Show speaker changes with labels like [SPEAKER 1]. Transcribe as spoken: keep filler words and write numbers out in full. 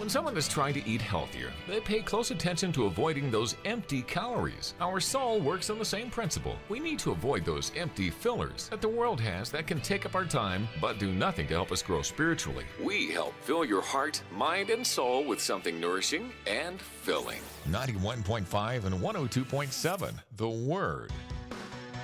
[SPEAKER 1] When someone is trying to eat healthier, they pay close attention to avoiding those empty calories. Our soul works on the same principle. We need to avoid those empty fillers that the world has that can take up our time but do nothing to help us grow spiritually. We help fill your heart, mind, and soul with something nourishing and filling. ninety-one point five and one oh two point seven, The Word.